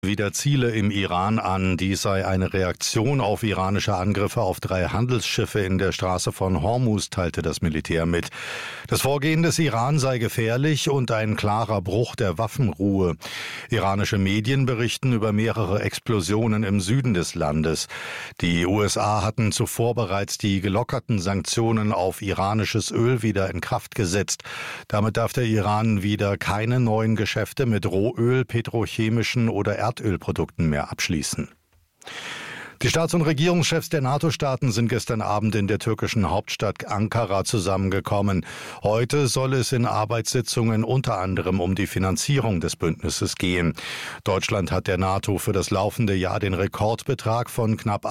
wieder Ziele im Iran an. Dies sei eine Reaktion auf iranische Angriffe auf 3 Handelsschiffe in der Straße von Hormuz, teilte das Militär mit. Das Vorgehen des Iran sei gefährlich und ein klarer Bruch der Waffenruhe. Iranische Medien berichten über mehrere Explosionen im Süden des Landes. Die USA hatten zuvor bereits die gelockerten Sanktionen auf iranisches Öl wieder in Kraft gesetzt. Damit darf der Iran wieder keine neuen Geschäfte mit Rohöl, petrochemischen oder Erdölprodukten mehr abschließen. Die Staats- und Regierungschefs der NATO-Staaten sind gestern Abend in der türkischen Hauptstadt Ankara zusammengekommen. Heute soll es in Arbeitssitzungen unter anderem um die Finanzierung des Bündnisses gehen. Deutschland hat der NATO für das laufende Jahr den Rekordbetrag von knapp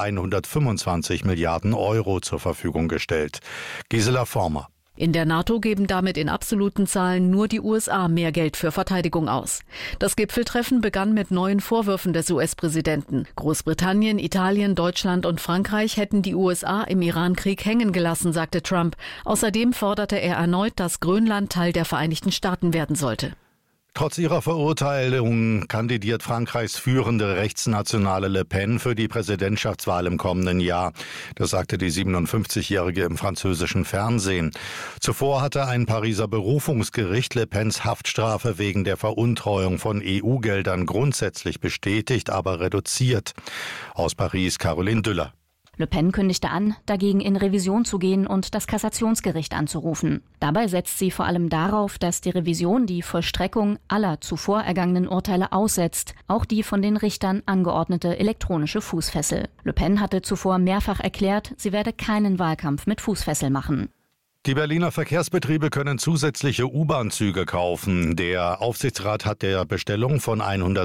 125 Milliarden Euro zur Verfügung gestellt. Gisela Former. In der NATO geben damit in absoluten Zahlen nur die USA mehr Geld für Verteidigung aus. Das Gipfeltreffen begann mit neuen Vorwürfen des US-Präsidenten. Großbritannien, Italien, Deutschland und Frankreich hätten die USA im Iran-Krieg hängen gelassen, sagte Trump. Außerdem forderte er erneut, dass Grönland Teil der Vereinigten Staaten werden sollte. Trotz ihrer Verurteilung kandidiert Frankreichs führende Rechtsnationale Le Pen für die Präsidentschaftswahl im kommenden Jahr. Das sagte die 57-Jährige im französischen Fernsehen. Zuvor hatte ein Pariser Berufungsgericht Le Pens Haftstrafe wegen der Veruntreuung von EU-Geldern grundsätzlich bestätigt, aber reduziert. Aus Paris Caroline Düller. Le Pen kündigte an, dagegen in Revision zu gehen und das Kassationsgericht anzurufen. Dabei setzt sie vor allem darauf, dass die Revision die Vollstreckung aller zuvor ergangenen Urteile aussetzt, auch die von den Richtern angeordnete elektronische Fußfessel. Le Pen hatte zuvor mehrfach erklärt, sie werde keinen Wahlkampf mit Fußfessel machen. Die Berliner Verkehrsbetriebe können zusätzliche U-Bahn-Züge kaufen. Der Aufsichtsrat hat der Bestellung von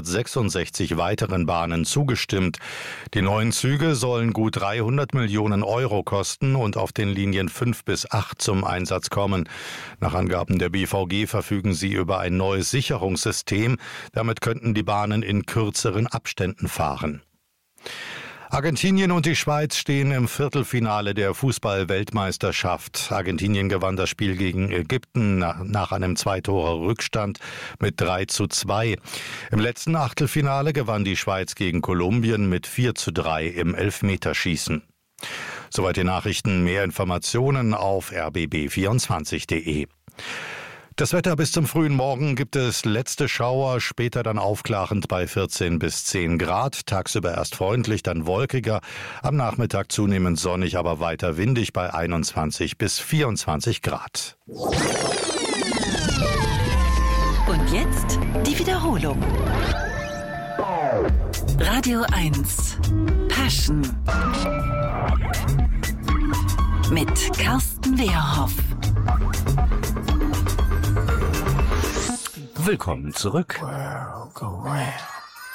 166 weiteren Bahnen zugestimmt. Die neuen Züge sollen gut 300 Millionen Euro kosten und auf den Linien 5 bis 8 zum Einsatz kommen. Nach Angaben der BVG verfügen sie über ein neues Sicherungssystem. Damit könnten die Bahnen in kürzeren Abständen fahren. Argentinien und die Schweiz stehen im Viertelfinale der Fußball-Weltmeisterschaft. Argentinien gewann das Spiel gegen Ägypten nach einem 2-Tore-Rückstand mit 3:2. Im letzten Achtelfinale gewann die Schweiz gegen Kolumbien mit 4:3 im Elfmeterschießen. Soweit die Nachrichten. Mehr Informationen auf rbb24.de. Das Wetter: bis zum frühen Morgen gibt es letzte Schauer, später dann aufklarend bei 14 bis 10 Grad. Tagsüber erst freundlich, dann wolkiger. Am Nachmittag zunehmend sonnig, aber weiter windig bei 21 bis 24 Grad. Und jetzt die Wiederholung. Radio 1 Passion mit Carsten Wehrhoff. Willkommen zurück.